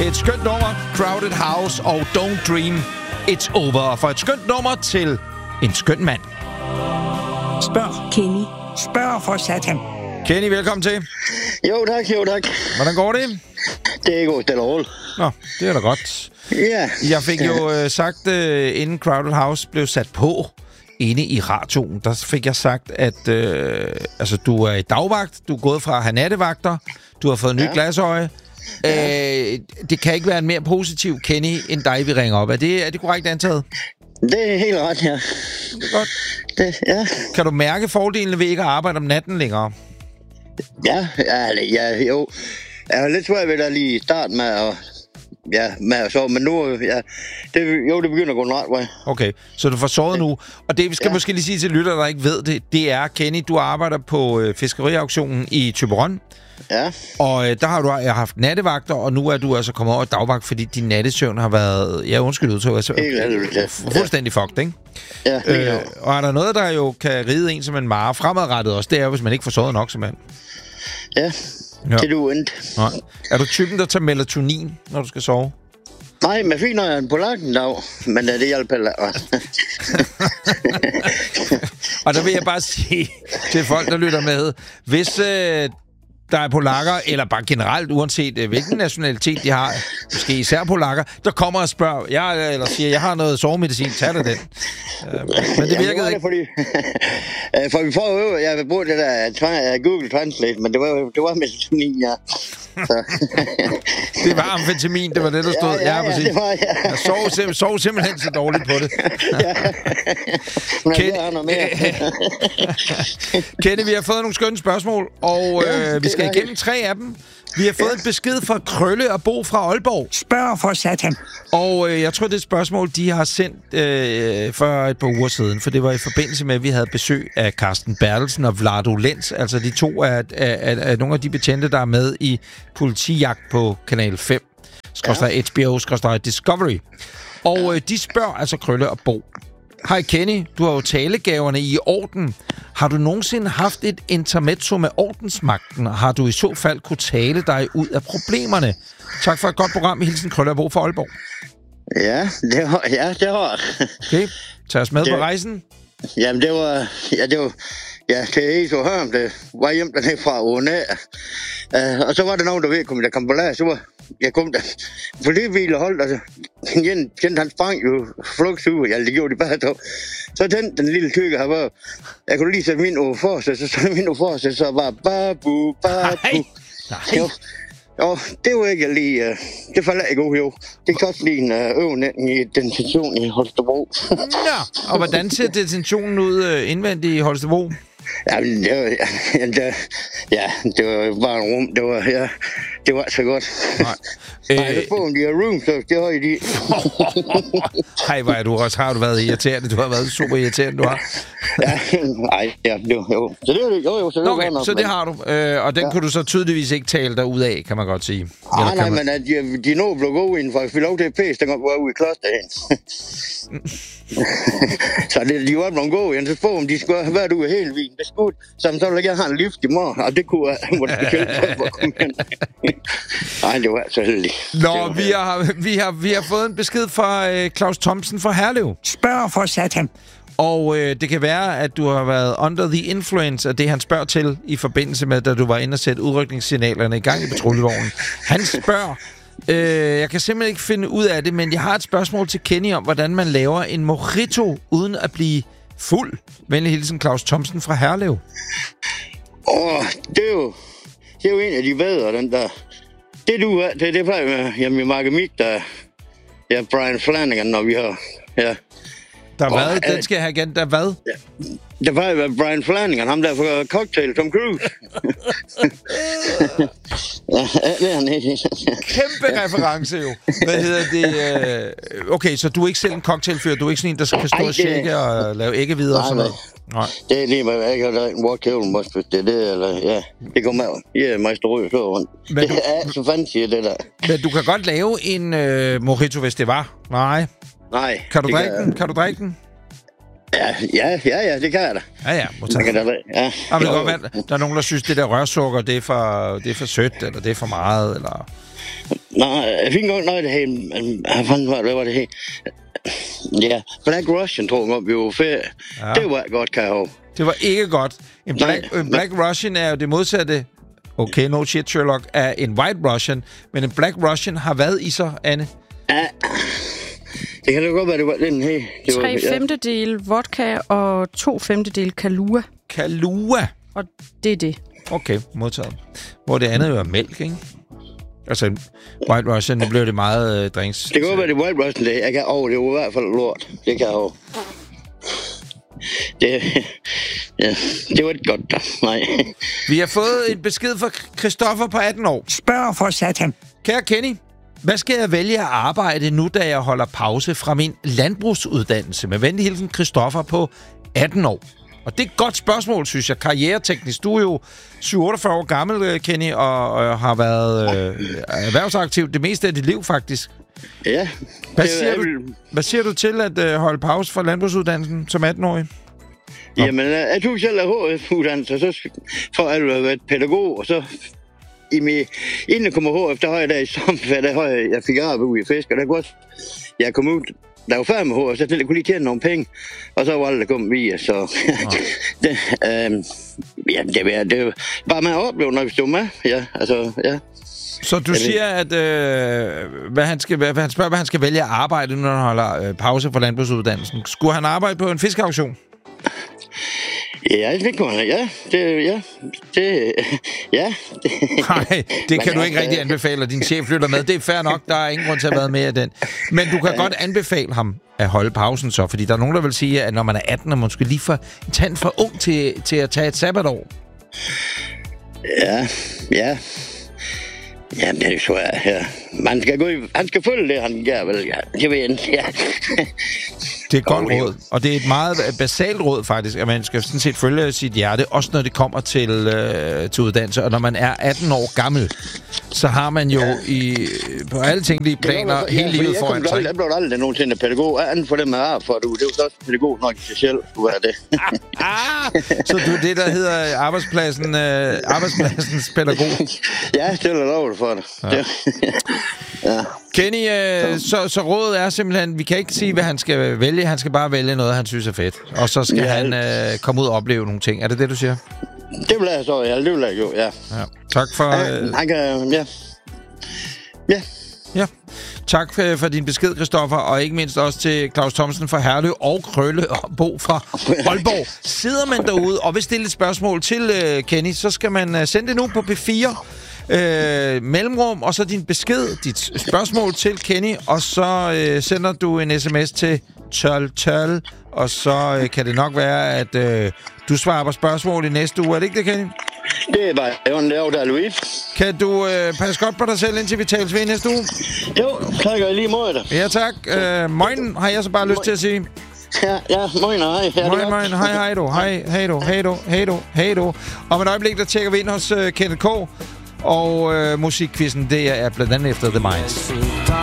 Et skønt nummer, Crowded House og Don't Dream It's Over. Og for et skønt nummer til en skøn mand. Spørg Kenny. Spørg for satan. Kenny, velkommen til. Jo tak. Hvordan går det? Det går stille og roligt. Nå, det er da godt. Ja. Jeg fik jo sagt, inden Crowded House blev sat på inde i radioen, der fik jeg sagt, at du er i dagvagt, du er gået fra at have nattevagter, du har fået nye glasøje. Ja. Det kan ikke være en mere positiv Kenny end dig, vi ringer op. Er det korrekt antaget? Det er helt ret, ja. Det er godt. Kan du mærke fordelene ved ikke at arbejde om natten længere? Ja, jo. Jeg har lidt svært ved at lige starte med at sove, men nu, det begynder at gå en ret vej. Okay, så du får sovet nu. Og det, vi skal måske lige sige til lytter, der ikke ved det, det er, Kenny, du arbejder på fiskeriauktionen i Thyborøn. Ja. Og der har du haft nattevagter, og nu er du altså kommet over dagvagt, fordi din nattesøvn har været, fuldstændig fucked, ikke? Ja, og er der noget, der jo kan ride en som en mare fremadrettet også, det er jo, hvis man ikke får sovet nok, simpelthen. Ja. Det er du ondt. Er du typen, der tager melatonin, når du skal sove? Nej, men fint, når jeg er på lakken dag. Men det hjælper heller. Og der vil jeg bare sige til folk, der lytter med, hvis der er polakker, eller bare generelt, uanset hvilken nationalitet de har, måske især polakker, der kommer og spørger, eller siger, jeg har noget sovemedicin, tag dig den. Men det virkede ikke. For vi får jo øve, jeg vil bruge det der Google Translate, men det var melatonin, ja. Det var amfetamin, det var det, der stod. Ja, præcis. Det var, Jeg sov simpelthen så dårligt på det. Kenny, vi har fået nogle skønne spørgsmål, og vi skal igennem 3 af dem. Vi har fået en besked fra Krølle og Bo fra Aalborg. Spørg for satan. Og jeg tror, det er et spørgsmål, de har sendt for et par uger siden, for det var i forbindelse med, at vi havde besøg af Carsten Bertelsen og Vlado Lenz. Altså de to af nogle af de betjente, der er med i Politijagt på Kanal 5, HBO, Discovery. Og de spørger altså Krølle og Bo. Hej Kenny, du har jo talegaverne i orden. Har du nogensinde haft et intermezzo med ordensmagten? Har du i så fald kunne tale dig ud af problemerne? Tak for et godt program. Hilsen Krølle og Bo fra Aalborg. Ja, det har. Okay, tag os med på rejsen. Jamen, det var det er helt så hørm, det var hjem dernede fra UNA. Og så var der nogen, der kom på lager, så var jeg kom der. Politibiler holdt, altså, kendte han sprang jo flugtsuge, det gjorde de bare dog. Så den lille tykke her var, jeg kunne lige sætte min over for sig, så var babu. Nej. Jo, det var ikke lige, det faldt ikke god, jo. Det kan også lige en øvnætning i detention i Holstebro. Ja, og hvordan ser detentionen ud indvendigt i Holstebro? Jamen, det var bare en rum, det var så godt. Nej, det får de her room service, det har I de. Hej, hvor er du også, har du været irriterende? Du har været super irriterende, du har. Jo. Så det jo, så det okay, nok, så det har du. Og den kunne du så tydeligvis ikke tale dig ud af, kan man godt sige. Nej, men de nå blev gode inden, for jeg fik lov til at pæse, den var ude i klosterhen. Så de var blevet gode igen, så spurgte om de skulle have været ude helt vin. Det skulle, så ville jeg have en lift i morgen, og det kunne jeg måtte bekæmpe for at komme hen. Nej, det var så heldigt. Nå, vi har fået en besked fra Claus Thomsen fra Herlev. Spørg for satan. Og det kan være, at du har været under the influence af det, han spørger til, i forbindelse med, da du var inde og sætte udrykningssignalerne i gang i patruljevognen. Han spørger, jeg kan simpelthen ikke finde ud af det, men jeg har et spørgsmål til Kenny om, hvordan man laver en mojito uden at blive fuld. Venlig hilsen, Claus Thomsen fra Herlev. Det er jo en af de bedre, den der. Det plejer med hjemme i Markemik, der Brian Flanagan, når vi har. Ja. Der hvad? Den skal jeg have igen. Der hvad? Ja. Det var jo Brian Flanagan, ham der for Cocktail, Tom Cruise. Det er han ikke. Kæmpe reference jo. Hvad hedder det? Okay, så du er ikke selv en cocktailfyr? Du er ikke sådan en, der skal stå og shake og lave æggehvider og sådan noget? Nej. Det er lige med, jeg kan lave en walk-out, måske. Det eller ja. Det kommer med. Ja, mejsterøg så rundt. Det er så fancy, det der. Men du kan godt lave en mojito, hvis det var? Nej. Kan du drikke den? Kan du drikke den? Ja, det kan jeg da. Ja, modtaget. Ja. Der er nogen, der synes, det der rørsukker, det er for sødt, eller det er for meget, eller... Nej, jeg fik engang noget, det her... Hvad var det her? Ja, Black Russian, tror jeg, vi var ferie. Ja. Det var godt, kan jeg huske. Det var ikke godt. En Black Russian er jo det modsatte. Okay, no shit, Sherlock, er en White Russian. Men en Black Russian har hvad i sig, Anne? Ja, det kan da godt være, det var den her. 3/5 vodka og 2/5 Kahlua. Kahlua? Og det er det. Okay, modtaget. Hvor det andet jo er mælk, ikke? Altså, White Russian, nu blev det meget drinks. Det kan godt være, det White Russian, det. Jeg kan det var i hvert fald lort. Det kan jeg over. Det var ikke godt, da. Nej. Vi har fået en besked fra Christoffer på 18 år. Spørg for satan. Kære Kenny, hvad skal jeg vælge at arbejde nu, da jeg holder pause fra min landbrugsuddannelse? Med venlig hilsen, Christoffer på 18 år. Og det er et godt spørgsmål, synes jeg. Karriereteknisk. Du er jo 47 år gammel, Kenny, og har været erhvervsaktiv det meste af dit liv, faktisk. Ja. Hvad siger du til at holde pause fra landbrugsuddannelsen som 18-årig? Jamen, jeg tog selv af HF-uddannelse, så for at have været pædagog, og så inden jeg kom HF, der har jeg der i sommerferie, der har jeg fik arbejde ude i fisk, og der kunne også, jeg kom ud, der var færdig med HF, så jeg kunne lige tjene nogle penge, og så var det kommet via, så det er bare man oplever, når vi stod med, ja, altså, ja. Så du siger, at han spørger, hvad han skal vælge at arbejde, når han holder pause fra landbrugsuddannelsen. Skulle han arbejde på en fiskeauktion? Ja, det kunne han. Ja, Nej, det kan du ikke rigtig anbefale, at din chef flytter med. Det er fair nok, der er ingen grund til at have været med af den. Men du kan godt anbefale ham at holde pausen så, fordi der er nogen, der vil sige, at når man er 18, er man måske lige for en tand for ung til at tage et sabbatår. Ja. Jamen, det er jo svært, ja. Han skal følge det, han gør, vel, ja. Det ved jeg ikke, ja. Det er et godt råd, og det er et meget basalt råd, faktisk, at man skal sådan set følge sit hjerte, også når det kommer til uddannelse. Og når man er 18 år gammel, så har man jo på alle tænkelige planer hele livet foran sig. Jeg blev aldrig nogensinde pædagog. Anden for det med ar, for du. Det er jo så også pædagog nok i sig selv, skulle være det. Så du er det, der hedder arbejdspladsens pædagog? Ja, det vil jeg love det for det. Ja. Kenny, så rådet er simpelthen, vi kan ikke sige, hvad han skal vælge. Han skal bare vælge noget, han synes er fedt. Og så skal han komme ud og opleve nogle ting. Er det det, du siger? Det vil jeg så, ja. Det vil jeg jo, ja. Tak for... Han kan, Ja. Tak for din besked, Christoffer, og ikke mindst også til Claus Thomsen fra Herlev og Krølle og Bo fra Aalborg. Sidder man derude og vil stille et spørgsmål til Kenny, så skal man sende det nu på P4 mellemrum, og så din besked, dit spørgsmål til Kenny, og så sender du en sms til 1212, og så kan det nok være, at du svarer på spørgsmål i næste uge. Er det ikke det, Kenny? Det er bare det er Louis. Kan du passe godt på dig selv, indtil vi tales ved næste uge? Jo, tak og lige måde dig. Ja, tak. Moin har jeg så bare lyst til at sige. Ja, moin og hej. Moin, hej du. Hej du. Om et øjeblik, der tjekker vi ind hos Kenneth K. Og musikquizzen, det er blandt andet efter The Minds.